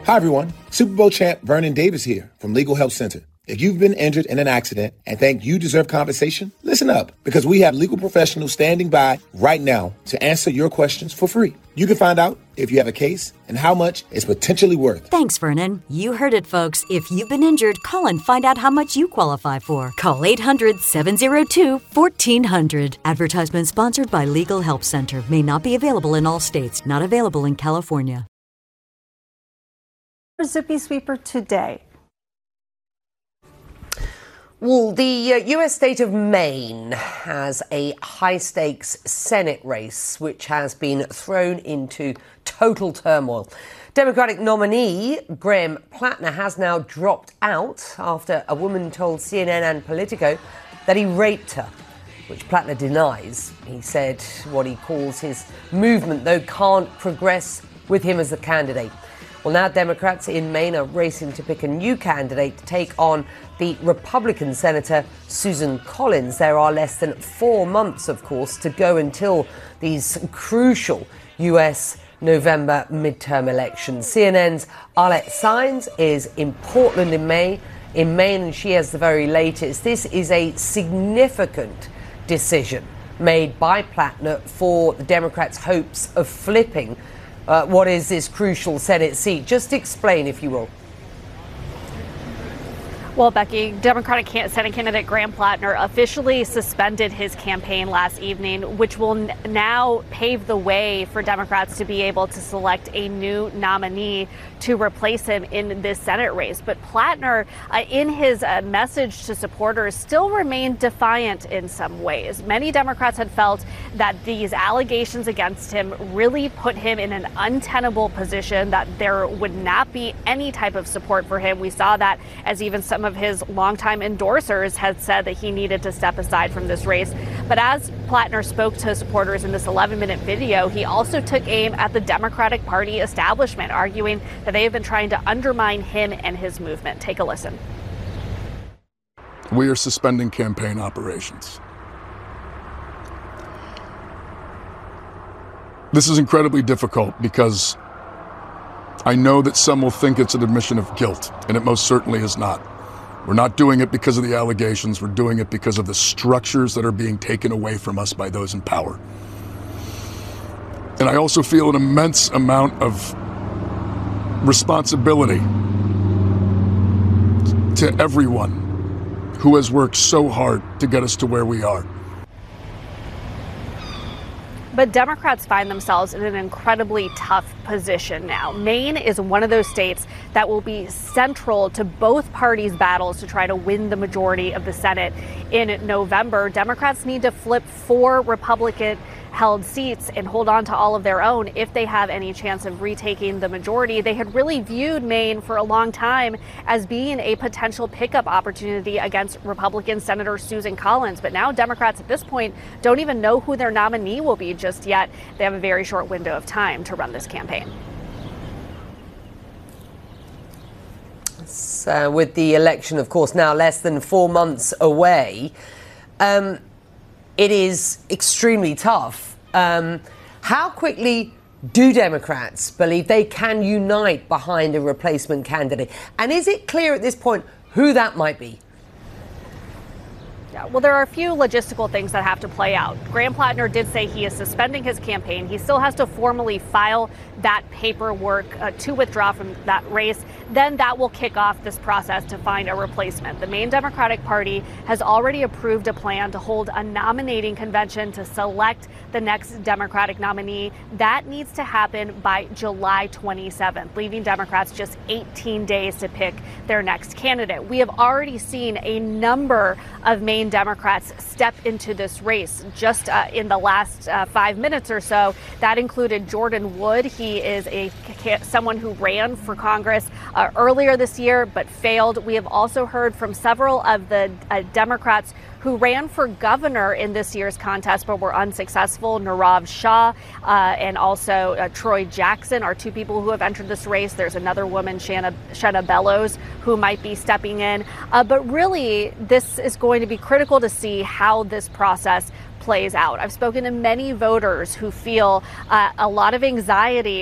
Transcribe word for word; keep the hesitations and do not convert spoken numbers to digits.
Hi, everyone. Super Bowl champ Vernon Davis here from Legal Help Center. If you've been injured in an accident and think you deserve compensation, listen up, because we have legal professionals standing by right now to answer your questions for free. You can find out if you have a case and how much it's potentially worth. Thanks, Vernon. You heard it, folks. If you've been injured, call and find out how much you qualify for. Call eight hundred, seven oh two, fourteen hundred. Advertisement sponsored by Legal Help Center. May not be available in all states. Not available in California. Zippy Sweeper today. Well, the uh, U S state of Maine has a high-stakes Senate race which has been thrown into total turmoil. Democratic nominee Graham Plattner has now dropped out after a woman told C N N and Politico that he raped her, which Plattner denies. He said what he calls his movement, though, can't progress with him as a candidate. Well, now Democrats in Maine are racing to pick a new candidate to take on the Republican Senator Susan Collins. There are less than four months, of course, to go until these crucial U S November midterm elections. C N N's Arlette Saenz is in Portland in May, in Maine, and she has the very latest. This is a significant decision made by Plattner for the Democrats' hopes of flipping Uh, what is this crucial Senate seat? Just explain, if you will. Well, Becky, Democratic Senate candidate Graham Plattner officially suspended his campaign last evening, which will n- now pave the way for Democrats to be able to select a new nominee to replace him in this Senate race. But Plattner, uh, in his uh, message to supporters, still remained defiant in some ways. Many Democrats had felt that these allegations against him really put him in an untenable position, that there would not be any type of support for him. We saw that as even some of his longtime endorsers had said that he needed to step aside from this race. But as Plattner spoke to supporters in this eleven minute video, he also took aim at the Democratic Party establishment, arguing that they have been trying to undermine him and his movement. Take a listen. We are suspending campaign operations. This is incredibly difficult because I know that some will think it's an admission of guilt, and it most certainly is not. We're not doing it because of the allegations. We're doing it because of the structures that are being taken away from us by those in power. And I also feel an immense amount of responsibility to everyone who has worked so hard to get us to where we are. But Democrats find themselves in an incredibly tough position now. Maine is one of those states that will be central to both parties' battles to try to win the majority of the Senate in November. Democrats need to flip four Republican held seats and hold on to all of their own if they have any chance of retaking the majority. They had really viewed Maine for a long time as being a potential pickup opportunity against Republican Senator Susan Collins. But now Democrats at this point don't even know who their nominee will be just yet. They have a very short window of time to run this campaign. So with the election, of course, now less than four months away, um, it is extremely tough. Um, how quickly do Democrats believe they can unite behind a replacement candidate? And is it clear at this point who that might be? Yeah, well, there are a few logistical things that have to play out. Graham Plattner did say he is suspending his campaign. He still has to formally file that paperwork uh, to withdraw from that race. Then that will kick off this process to find a replacement. The Maine Democratic Party has already approved a plan to hold a nominating convention to select the next Democratic nominee. That needs to happen by July twenty-seventh, leaving Democrats just eighteen days to pick their next candidate. We have already seen a number of Maine Democrats step into this race just uh, in the last uh, five minutes or so. That included Jordan Wood. He is a someone who ran for Congress uh, earlier this year but failed. We have also heard from several of the uh, Democrats who ran for governor in this year's contest but were unsuccessful. Nirav Shah uh, and also uh, Troy Jackson are two people who have entered this race. There's another woman, Shanna, Shanna Bellows, who might be stepping in. Uh, but really, this is going to be critical to see how this process plays out. I've spoken to many voters who feel uh, a lot of anxiety